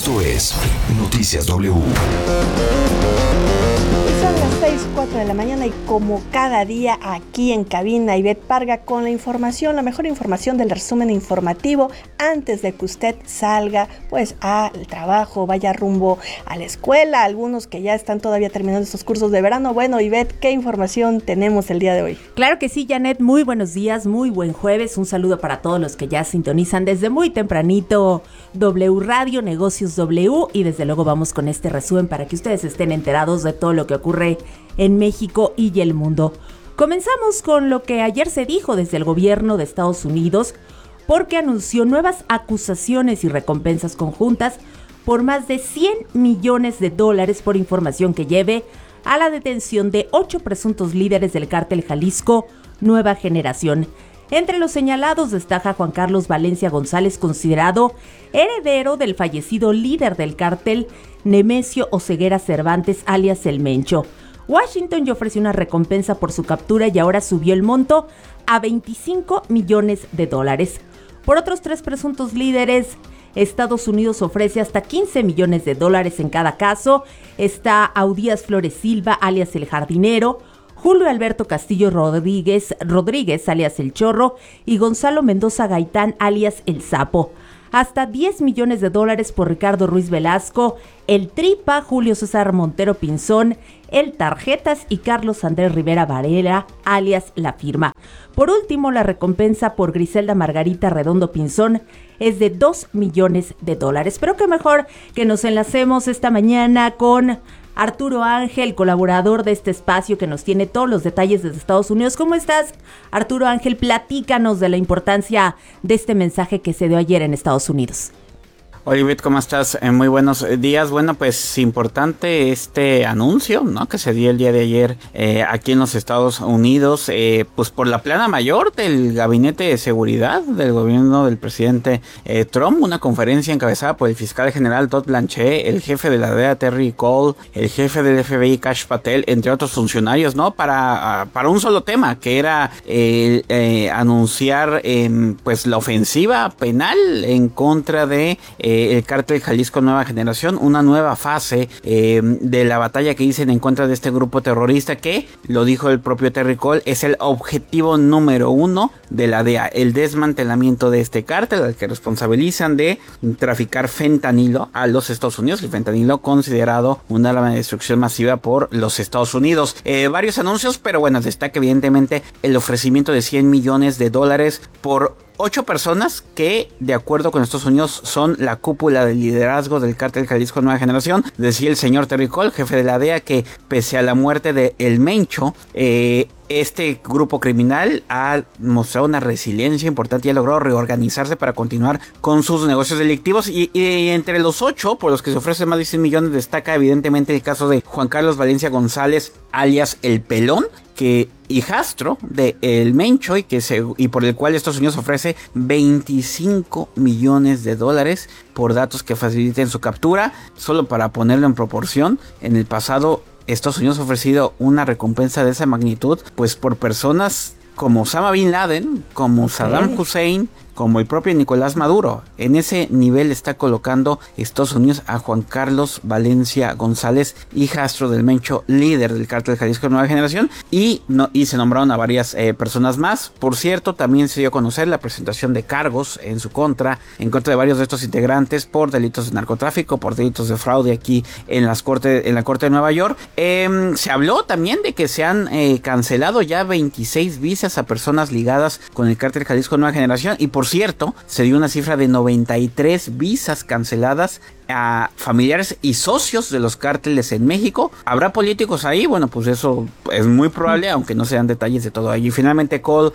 Esto es Noticias W. Son las 6:04 de la mañana y como cada día aquí en cabina, Ivette Parga con la información, la mejor información del resumen informativo antes de que usted salga pues al trabajo, vaya rumbo a la escuela, algunos que ya están todavía terminando estos cursos de verano. Bueno, Ivette, ¿qué información tenemos el día de hoy? Claro que sí, Janet, muy buenos días, muy buen jueves, un saludo para todos los que ya sintonizan desde muy tempranito W Radio, Negocios W, y desde luego vamos con este resumen para que ustedes estén enterados de todo lo que ocurre en México y el mundo. Comenzamos con lo que ayer se dijo desde el gobierno de Estados Unidos, porque anunció nuevas acusaciones y recompensas conjuntas por más de $100 millones por información que lleve a la detención de 8 presuntos líderes del cártel Jalisco Nueva Generación. Entre los señalados destaca Juan Carlos Valencia González, considerado heredero del fallecido líder del cártel Nemesio Oseguera Cervantes, alias El Mencho. Washington ya ofreció una recompensa por su captura y ahora subió el monto a $25 millones. Por otros 3 presuntos líderes, Estados Unidos ofrece hasta $15 millones en cada caso. Está Audías Flores Silva, alias El Jardinero, Julio Alberto Castillo Rodríguez, alias El Chorro, y Gonzalo Mendoza Gaitán, alias El Sapo. Hasta $10 millones por Ricardo Ruiz Velasco, El Tripa, Julio César Montero Pinzón, El Tarjetas y Carlos Andrés Rivera Varela, alias La Firma. Por último, la recompensa por Griselda Margarita Redondo Pinzón es de $2 millones. Pero qué mejor que nos enlacemos esta mañana con Arturo Ángel, colaborador de este espacio que nos tiene todos los detalles desde Estados Unidos. ¿Cómo estás, Arturo Ángel? Platícanos de la importancia de este mensaje que se dio ayer en Estados Unidos. Hola, Ivette, ¿cómo estás? Muy buenos días. Bueno, pues importante este anuncio, ¿no?, que se dio el día de ayer aquí en los Estados Unidos, pues por la plana mayor del Gabinete de Seguridad del gobierno del presidente Trump, una conferencia encabezada por el fiscal general Todd Blanchett, el jefe de la DEA Terry Cole, el jefe del FBI Kash Patel, entre otros funcionarios, ¿no?, para un solo tema, que era anunciar pues la ofensiva penal en contra de el cártel Jalisco Nueva Generación, una nueva fase de la batalla que dicen en contra de este grupo terrorista que, lo dijo el propio Terry Cole, es el objetivo número 1 de la DEA, el desmantelamiento de este cártel al que responsabilizan de traficar fentanilo a los Estados Unidos, el fentanilo considerado un arma de destrucción masiva por los Estados Unidos. Varios anuncios, pero bueno, destaca evidentemente el ofrecimiento de $100 millones por 8 personas que, de acuerdo con Estados Unidos, son la cúpula del liderazgo del cártel Jalisco Nueva Generación. Decía el señor Terry Cole, jefe de la DEA, que pese a la muerte de El Mencho, este grupo criminal ha mostrado una resiliencia importante y ha logrado reorganizarse para continuar con sus negocios delictivos. Y entre los 8 por los que se ofrecen más de 100 millones destaca evidentemente el caso de Juan Carlos Valencia González, alias El Pelón, que hijastro de El Mencho y por el cual Estados Unidos ofrece $25 millones por datos que faciliten su captura. Solo para ponerlo en proporción, en el pasado Estados Unidos ha ofrecido una recompensa de esa magnitud pues por personas como Osama Bin Laden, como Saddam Hussein, como el propio Nicolás Maduro. En ese nivel está colocando Estados Unidos a Juan Carlos Valencia González, hijastro del Mencho, líder del cártel Jalisco Nueva Generación, y se nombraron a varias personas más. Por cierto, también se dio a conocer la presentación de cargos en contra de varios de estos integrantes por delitos de narcotráfico, por delitos de fraude aquí en la Corte de Nueva York. Se habló también de que se han cancelado ya 26 visas a personas ligadas con el cártel Jalisco Nueva Generación, y por cierto, se dio una cifra de 93 visas canceladas a familiares y socios de los cárteles en México. ¿Habrá políticos ahí? Bueno, pues eso es muy probable, aunque no se dan detalles de todo ello. Y finalmente Cole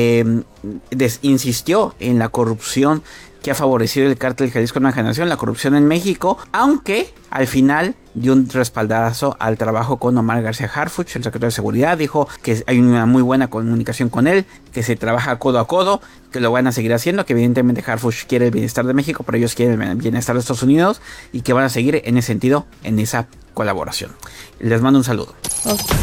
insistió en la corrupción que ha favorecido el cártel Jalisco Nueva Generación, la corrupción en México, aunque al final dio un respaldazo al trabajo con Omar García Harfuch, el secretario de Seguridad. Dijo que hay una muy buena comunicación con él, que se trabaja codo a codo, que lo van a seguir haciendo, que evidentemente Harfuch quiere el bienestar de México, pero ellos quieren el bienestar de Estados Unidos, y que van a seguir en ese sentido, en esa colaboración. Les mando un saludo. Okay.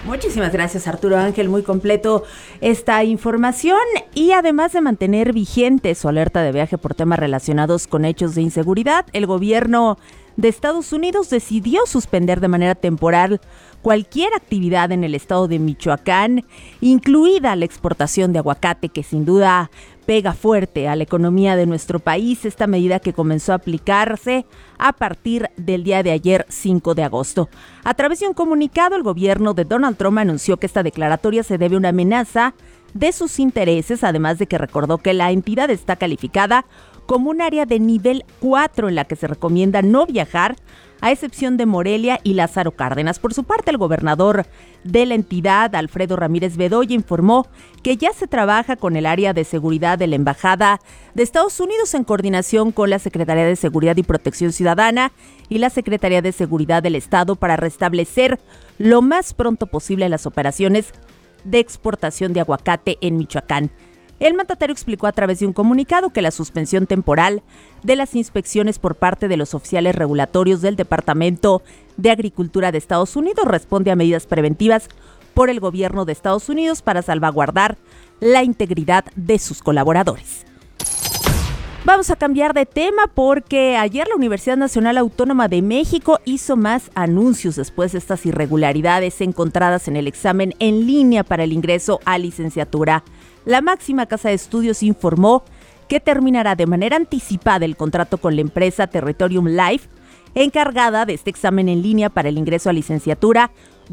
Muchísimas gracias, Arturo Ángel, muy completo esta información. Y además de mantener vigente su alerta de viaje por temas relacionados con hechos de inseguridad, el gobierno de Estados Unidos decidió suspender de manera temporal cualquier actividad en el estado de Michoacán, incluida la exportación de aguacate, que sin duda pega fuerte a la economía de nuestro país. Esta medida que comenzó a aplicarse a partir del día de ayer, 5 de agosto. A través de un comunicado, el gobierno de Donald Trump anunció que esta declaratoria se debe a una amenaza de sus intereses, además de que recordó que la entidad está calificada como un área de nivel 4 en la que se recomienda no viajar, a excepción de Morelia y Lázaro Cárdenas. Por su parte, el gobernador de la entidad, Alfredo Ramírez Bedoya, informó que ya se trabaja con el área de seguridad de la Embajada de Estados Unidos en coordinación con la Secretaría de Seguridad y Protección Ciudadana y la Secretaría de Seguridad del Estado para restablecer lo más pronto posible las operaciones de exportación de aguacate en Michoacán. El mandatario explicó a través de un comunicado que la suspensión temporal de las inspecciones por parte de los oficiales regulatorios del Departamento de Agricultura de Estados Unidos responde a medidas preventivas por el gobierno de Estados Unidos para salvaguardar la integridad de sus colaboradores. Vamos a cambiar de tema porque ayer la Universidad Nacional Autónoma de México hizo más anuncios después de estas irregularidades encontradas en el examen en línea para el ingreso a licenciatura. La máxima casa de estudios informó que terminará de manera anticipada el contrato con la empresa Territorium Life, encargada de este examen en línea para el ingreso a licenciatura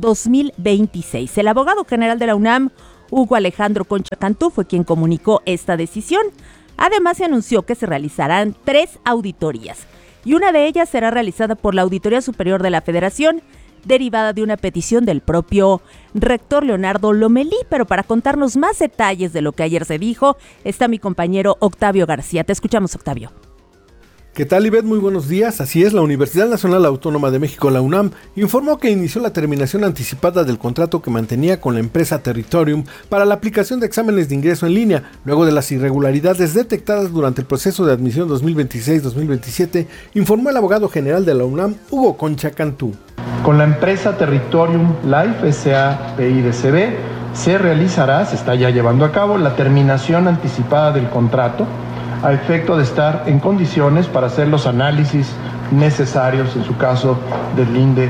2026. El abogado general de la UNAM, Hugo Alejandro Concha Cantú, fue quien comunicó esta decisión. Además, se anunció que se realizarán 3 auditorías y una de ellas será realizada por la Auditoría Superior de la Federación, derivada de una petición del propio rector Leonardo Lomelí. Pero para contarnos más detalles de lo que ayer se dijo, está mi compañero Octavio García. Te escuchamos, Octavio. ¿Qué tal, Ivette? Muy buenos días. Así es, la Universidad Nacional Autónoma de México, la UNAM, informó que inició la terminación anticipada del contrato que mantenía con la empresa Territorium para la aplicación de exámenes de ingreso en línea, luego de las irregularidades detectadas durante el proceso de admisión 2026-2027, informó el abogado general de la UNAM, Hugo Concha Cantú. Con la empresa Territorium Life S.A.P.I.D.C.B. se está ya llevando a cabo la terminación anticipada del contrato a efecto de estar en condiciones para hacer los análisis necesarios, en su caso del INDE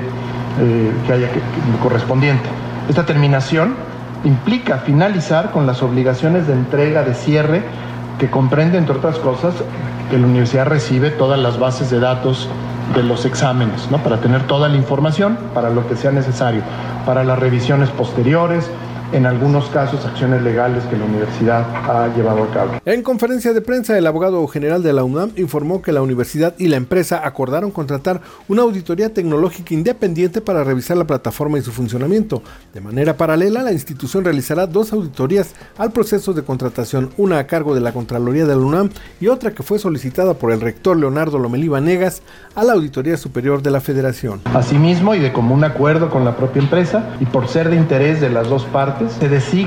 correspondiente. Esta terminación implica finalizar con las obligaciones de entrega de cierre que comprende, entre otras cosas, que la universidad recibe todas las bases de datos de los exámenes, ¿no? Para tener toda la información para lo que sea necesario, para las revisiones posteriores, en algunos casos acciones legales que la universidad ha llevado a cabo. En conferencia de prensa, el abogado general de la UNAM informó que la universidad y la empresa acordaron contratar una auditoría tecnológica independiente para revisar la plataforma y su funcionamiento. De manera paralela, la institución realizará 2 auditorías al proceso de contratación, una a cargo de la Contraloría de la UNAM y otra que fue solicitada por el rector Leonardo Lomelí Vanegas a la Auditoría Superior de la Federación. Asimismo, y de común acuerdo con la propia empresa, y por ser de interés de las dos partes, se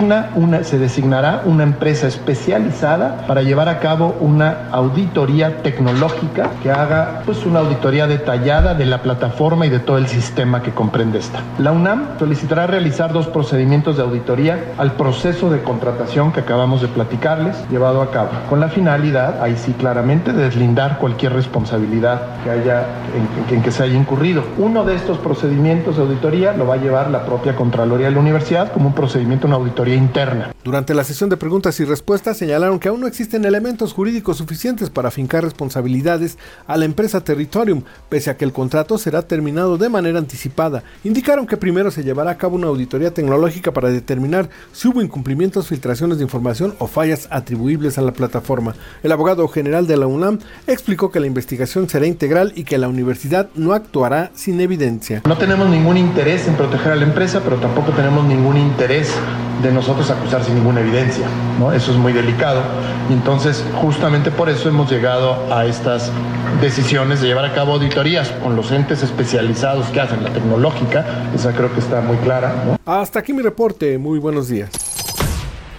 designará una empresa especializada para llevar a cabo una auditoría tecnológica que haga una auditoría detallada de la plataforma y de todo el sistema que comprende esta. La UNAM solicitará realizar 2 procedimientos de auditoría al proceso de contratación que acabamos de platicarles, llevado a cabo, con la finalidad, ahí sí claramente, de deslindar cualquier responsabilidad que haya en que se haya incurrido. Uno de estos procedimientos de auditoría lo va a llevar la propia Contraloría de la Universidad como un procedimiento, una auditoría interna. Durante la sesión de preguntas y respuestas señalaron que aún no existen elementos jurídicos suficientes para fincar responsabilidades a la empresa Territorium, pese a que el contrato será terminado de manera anticipada. Indicaron que primero se llevará a cabo una auditoría tecnológica para determinar si hubo incumplimientos, filtraciones de información o fallas atribuibles a la plataforma. El abogado general de la UNAM explicó que la investigación será integral y que la universidad no actuará sin evidencia. No tenemos ningún interés en proteger a la empresa, pero tampoco tenemos ningún interés de nosotros acusar sin ninguna evidencia, ¿no? Eso es muy delicado. Y entonces, justamente por eso hemos llegado a estas decisiones de llevar a cabo auditorías con los entes especializados que hacen la tecnológica. Esa creo que está muy clara, ¿no? Hasta aquí mi reporte. Muy buenos días.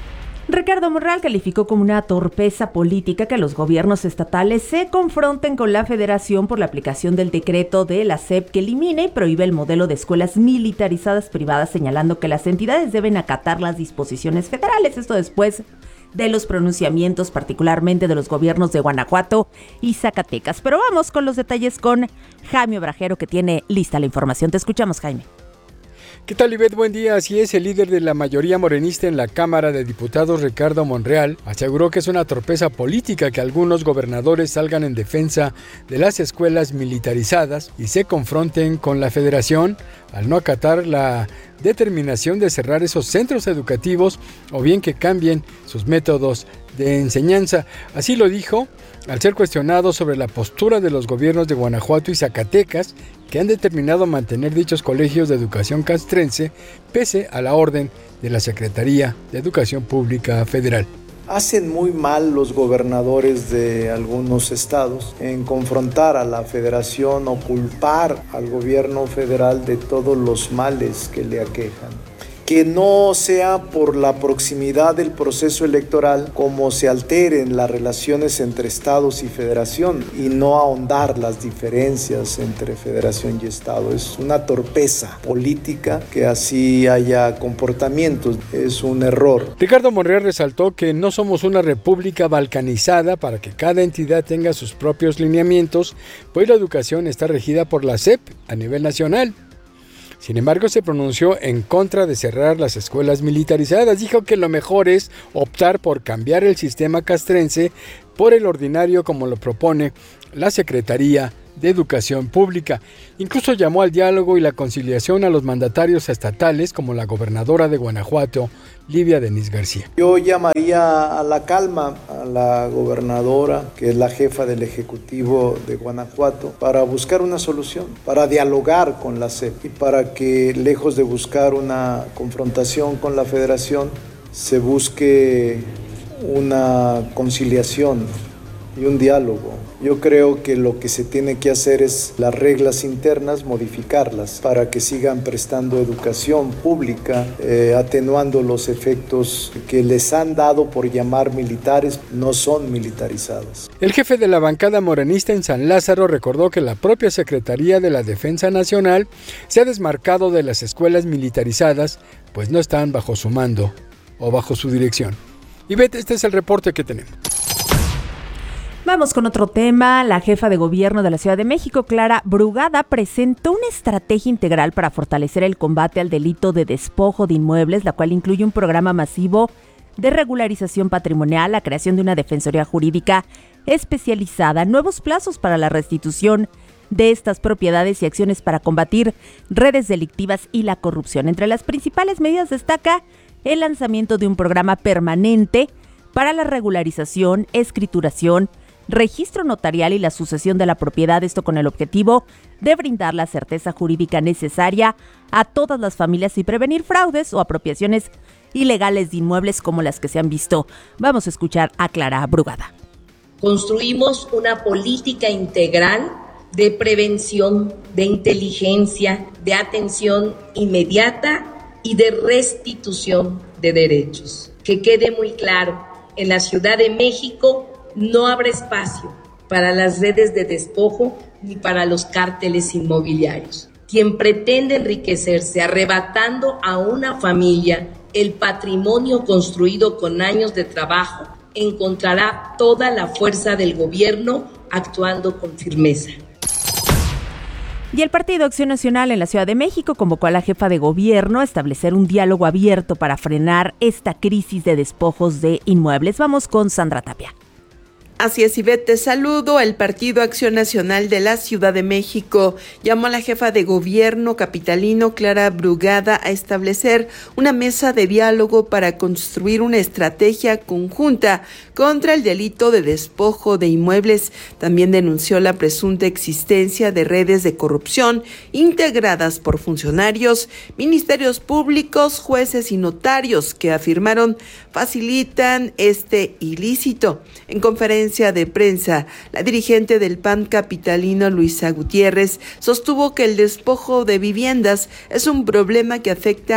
Ricardo Monreal calificó como una torpeza política que los gobiernos estatales se confronten con la Federación por la aplicación del decreto de la SEP que elimina y prohíbe el modelo de escuelas militarizadas privadas, señalando que las entidades deben acatar las disposiciones federales. Esto después de los pronunciamientos, particularmente de los gobiernos de Guanajuato y Zacatecas. Pero vamos con los detalles con Jaime Obrajero, que tiene lista la información. Te escuchamos, Jaime. ¿Qué tal, Ivette? Buen día. Así es, el líder de la mayoría morenista en la Cámara de Diputados, Ricardo Monreal, aseguró que es una torpeza política que algunos gobernadores salgan en defensa de las escuelas militarizadas y se confronten con la Federación al no acatar la determinación de cerrar esos centros educativos o bien que cambien sus métodos de enseñanza. Así lo dijo al ser cuestionado sobre la postura de los gobiernos de Guanajuato y Zacatecas, que han determinado mantener dichos colegios de educación castrense pese a la orden de la Secretaría de Educación Pública Federal. Hacen muy mal los gobernadores de algunos estados en confrontar a la federación o culpar al gobierno federal de todos los males que le aquejan. Que no sea por la proximidad del proceso electoral como se alteren las relaciones entre estados y federación y no ahondar las diferencias entre federación y estado. Es una torpeza política que así haya comportamientos. Es un error. Ricardo Monreal resaltó que no somos una república balcanizada para que cada entidad tenga sus propios lineamientos, pues la educación está regida por la SEP a nivel nacional. Sin embargo, se pronunció en contra de cerrar las escuelas militarizadas. Dijo que lo mejor es optar por cambiar el sistema castrense por el ordinario como lo propone la Secretaría de Educación Pública. Incluso llamó al diálogo y la conciliación a los mandatarios estatales como la gobernadora de Guanajuato, Livia Denis García. Yo llamaría a la calma a la gobernadora, que es la jefa del Ejecutivo de Guanajuato, para buscar una solución, para dialogar con la SEP y para que, lejos de buscar una confrontación con la Federación, se busque una conciliación y un diálogo. Yo creo que lo que se tiene que hacer es las reglas internas, modificarlas para que sigan prestando educación pública, atenuando los efectos que les han dado por llamar militares, no son militarizadas. El jefe de la bancada morenista en San Lázaro recordó que la propia Secretaría de la Defensa Nacional se ha desmarcado de las escuelas militarizadas, pues no están bajo su mando o bajo su dirección. Y Beth, este es el reporte que tenemos. Vamos con otro tema. La jefa de gobierno de la Ciudad de México, Clara Brugada, presentó una estrategia integral para fortalecer el combate al delito de despojo de inmuebles, la cual incluye un programa masivo de regularización patrimonial, la creación de una defensoría jurídica especializada, nuevos plazos para la restitución de estas propiedades y acciones para combatir redes delictivas y la corrupción. Entre las principales medidas destaca el lanzamiento de un programa permanente para la regularización, escrituración, registro notarial y la sucesión de la propiedad, esto con el objetivo de brindar la certeza jurídica necesaria a todas las familias y prevenir fraudes o apropiaciones ilegales de inmuebles como las que se han visto. Vamos a escuchar a Clara Brugada. Construimos una política integral de prevención, de inteligencia, de atención inmediata y de restitución de derechos. Que quede muy claro, en la Ciudad de México no habrá espacio para las redes de despojo ni para los cárteles inmobiliarios. Quien pretende enriquecerse arrebatando a una familia el patrimonio construido con años de trabajo encontrará toda la fuerza del gobierno actuando con firmeza. Y el Partido Acción Nacional en la Ciudad de México convocó a la jefa de gobierno a establecer un diálogo abierto para frenar esta crisis de despojos de inmuebles. Vamos con Sandra Tapia. Así es, Ivette, te saludo. El Partido Acción Nacional de la Ciudad de México llamó a la jefa de gobierno capitalino, Clara Brugada, a establecer una mesa de diálogo para construir una estrategia conjunta contra el delito de despojo de inmuebles. También denunció la presunta existencia de redes de corrupción integradas por funcionarios, ministerios públicos, jueces y notarios que afirmaron facilitan este ilícito. En conferencia de prensa, la dirigente del PAN capitalino, Luisa Gutiérrez, sostuvo que el despojo de viviendas es un problema que afecta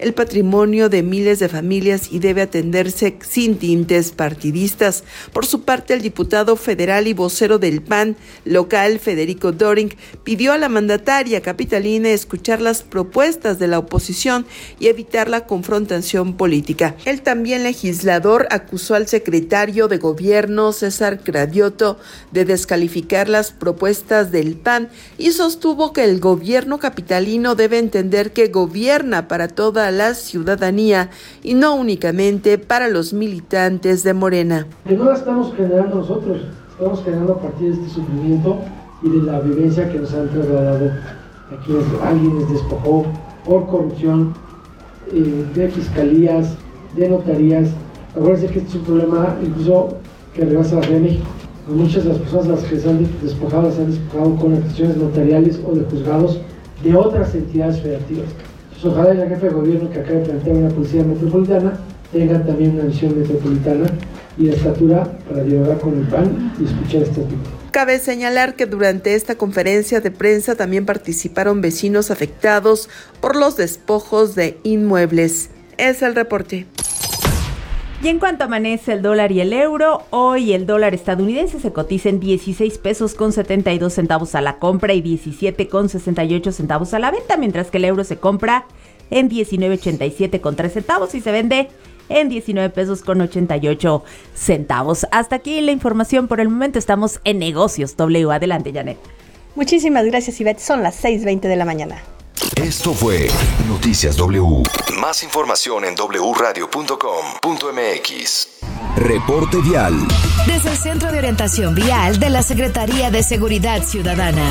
el patrimonio de miles de familias y debe atenderse sin tintes partidistas. Por su parte, el diputado federal y vocero del PAN local, Federico Doring, pidió a la mandataria capitalina escuchar las propuestas de la oposición y evitar la confrontación política. El también legislador acusó al secretario de Gobierno, César Cravioto, de descalificar las propuestas del PAN y sostuvo que el gobierno capitalino debe entender que gobierna para toda la ciudadanía y no únicamente para los militantes de Morena. Que no la estamos generando nosotros, estamos generando a partir de este sufrimiento y de la vivencia que nos han trasladado a quienes alguien les despojó por corrupción de fiscalías, de notarías. Acuérdense que este es un problema incluso que rebasa la Ciudad de México. Muchas de las personas a las que se han despojado con actuaciones notariales o de juzgados de otras entidades federativas. Entonces, ojalá el jefe de gobierno que acaba de plantear una policía metropolitana tenga también una visión metropolitana y la estatura para dialogar con el PAN y escuchar este tipo. Cabe señalar que durante esta conferencia de prensa también participaron vecinos afectados por los despojos de inmuebles. Es el reporte. Y en cuanto amanece el dólar y el euro, hoy el dólar estadounidense se cotiza en 16 pesos con 72 centavos a la compra y 17 con 68 centavos a la venta, mientras que el euro se compra en 19.87 con 3 centavos y se vende en 19 pesos con 88 centavos. Hasta aquí la información por el momento. Estamos en Negocios W. Adelante, Janet. Muchísimas gracias, Ivette. Son las 6:20 de la mañana. Esto fue Noticias W. Más información en wradio.com.mx. Reporte vial. Desde el Centro de Orientación Vial de la Secretaría de Seguridad Ciudadana.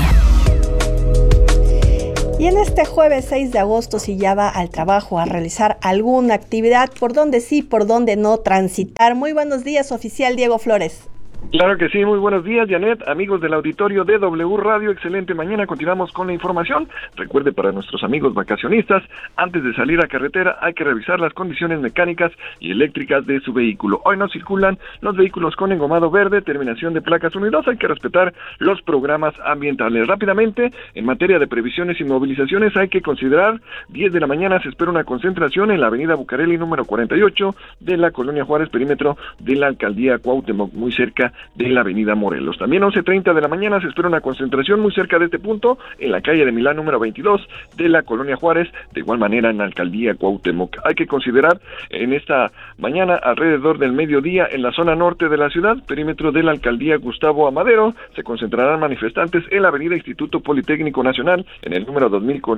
Y en este jueves 6 de agosto, si ya va al trabajo a realizar alguna actividad, por donde sí, por donde no transitar. Muy buenos días, oficial Diego Flores. Claro que sí, muy buenos días, Janet, amigos del auditorio de W Radio, excelente mañana, continuamos con la información. Recuerde, para nuestros amigos vacacionistas, antes de salir a carretera hay que revisar las condiciones mecánicas y eléctricas de su vehículo. Hoy no circulan los vehículos con engomado verde, terminación de placas 1 y 2, hay que respetar los programas ambientales. Rápidamente, en materia de previsiones y movilizaciones, hay que considerar 10 de la mañana se espera una concentración en la avenida Bucareli número 48 de la Colonia Juárez, perímetro de la Alcaldía Cuauhtémoc, muy cerca de la avenida Morelos. También 11:30 de la mañana se espera una concentración muy cerca de este punto, en la calle de Milán número 22 de la Colonia Juárez, de igual manera en la Alcaldía Cuauhtémoc. Hay que considerar en esta mañana, alrededor del mediodía, en la zona norte de la ciudad, perímetro de la Alcaldía Gustavo Amadero, se concentrarán manifestantes en la avenida Instituto Politécnico Nacional, en el número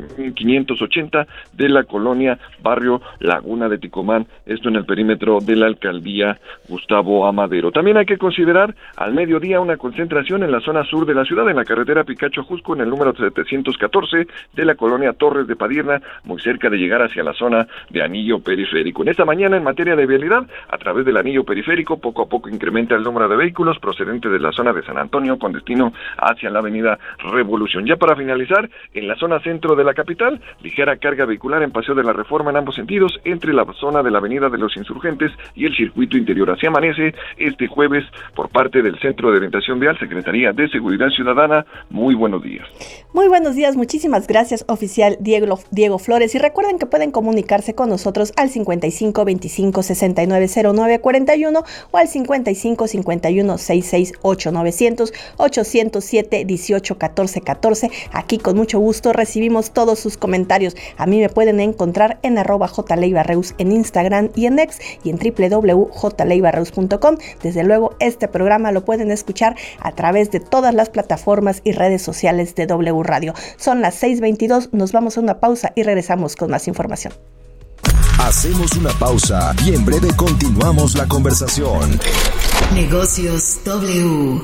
2580 de la Colonia Barrio Laguna de Ticomán, esto en el perímetro de la Alcaldía Gustavo Amadero. También hay que considerar al mediodía una concentración en la zona sur de la ciudad, en la carretera Picacho-Jusco, en el número 714 de la Colonia Torres de Padierna, muy cerca de llegar hacia la zona de Anillo Periférico. En esta mañana, en materia de vialidad, a través del Anillo Periférico, poco a poco incrementa el número de vehículos procedentes de la zona de San Antonio con destino hacia la avenida Revolución. Ya para finalizar, en la zona centro de la capital, ligera carga vehicular en Paseo de la Reforma en ambos sentidos, entre la zona de la avenida de los Insurgentes y el circuito interior. Así amanece este jueves por parte del Centro de Orientación Vial, Secretaría de Seguridad Ciudadana. Muy buenos días. Muy buenos días, muchísimas gracias, oficial Diego Flores. Y recuerden que pueden comunicarse con nosotros al 55 25 69 09 41 o al 55 51 66 8900 807 18 14 14. Aquí con mucho gusto recibimos todos sus comentarios. A mí me pueden encontrar en @jleibarreus en Instagram y en X y en www.jleibarreus.com. Desde luego, este programa lo pueden escuchar a través de todas las plataformas y redes sociales de W Radio. Son las 6:22, nos vamos a una pausa y regresamos con más información. Hacemos una pausa y en breve continuamos la conversación. Negocios W.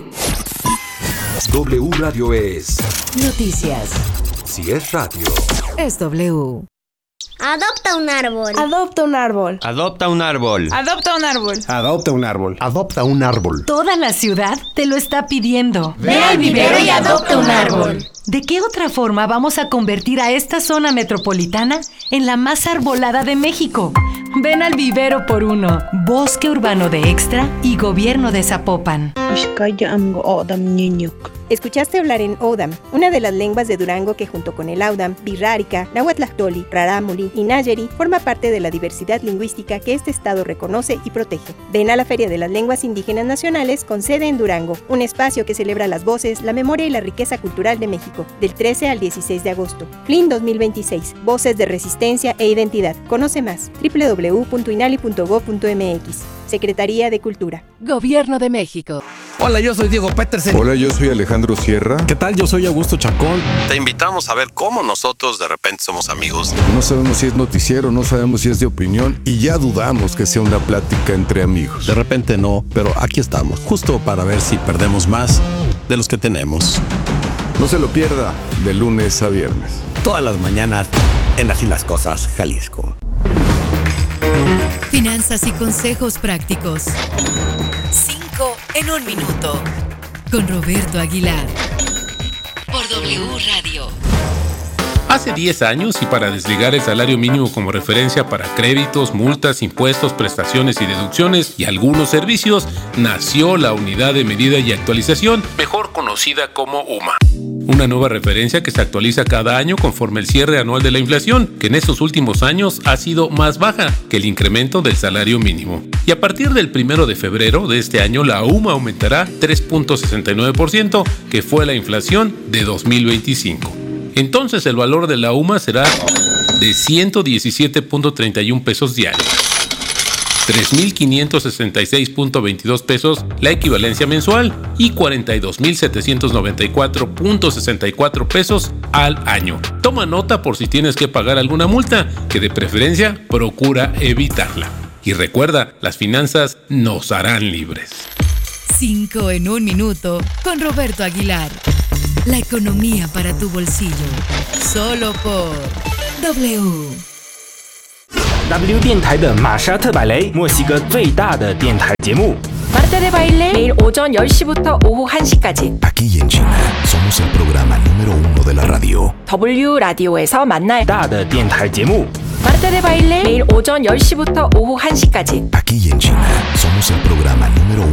W Radio es noticias. Si es radio, es W. Adopta un árbol. Adopta un árbol. Adopta un árbol. Adopta un árbol. Adopta un árbol. Adopta un árbol. Toda la ciudad te lo está pidiendo. Ve al vivero y adopta un árbol. ¿De qué otra forma vamos a convertir a esta zona metropolitana en la más arbolada de México? Ven al vivero por uno. Bosque Urbano de Extra y Gobierno de Zapopan. Escuchaste hablar en Odam, una de las lenguas de Durango que junto con el Audam, Birrárica, Nahuatlactoli, Rarámuri y Nayeri forma parte de la diversidad lingüística que este estado reconoce y protege. Ven a la Feria de las Lenguas Indígenas Nacionales con sede en Durango, un espacio que celebra las voces, la memoria y la riqueza cultural de México, del 13 al 16 de agosto. FLIN 2026, Voces de Resistencia e Identidad. Conoce más, www.inali.gov.mx. Secretaría de Cultura. Gobierno de México. Hola, yo soy Diego Petersen. Hola, yo soy Alejandro Sierra. ¿Qué tal? Yo soy Augusto Chacón. Te invitamos a ver cómo nosotros de repente somos amigos. No sabemos si es noticiero, no sabemos si es de opinión y ya dudamos que sea una plática entre amigos. De repente no, pero aquí estamos, justo para ver si perdemos más de los que tenemos. No se lo pierda, de lunes a viernes. Todas las mañanas en Así las Cosas, Jalisco. Finanzas y consejos prácticos. 5 en 1 minuto. Con Roberto Aguilar. Por W Radio. Hace 10 años, y para desligar el salario mínimo como referencia para créditos, multas, impuestos, prestaciones y deducciones y algunos servicios, nació la Unidad de Medida y Actualización, mejor conocida como UMA. Una nueva referencia que se actualiza cada año conforme el cierre anual de la inflación, que en estos últimos años ha sido más baja que el incremento del salario mínimo. Y a partir del 1 de febrero de este año, la UMA aumentará 3.69%, que fue la inflación de 2025. Entonces el valor de la UMA será de 117.31 pesos diarios, 3.566.22 pesos la equivalencia mensual y 42.794.64 pesos al año. Toma nota por si tienes que pagar alguna multa, que de preferencia procura evitarla. Y recuerda, las finanzas nos harán libres. 5 en 1 minuto con Roberto Aguilar. La economía para tu bolsillo. Solo por W。 W 电台的玛莎特百雷，墨西哥最大的电台节目。 Martes de baile, 매일 오전 10시부터 오후 1시까지. Aquí y en China, somos el programa número 1 de la radio. W 라디오에서 만날 大的电台节目。 Martes de baile, 매일 오전 10시부터 오후 1시까지. Aquí y en China, somos el programa número 1.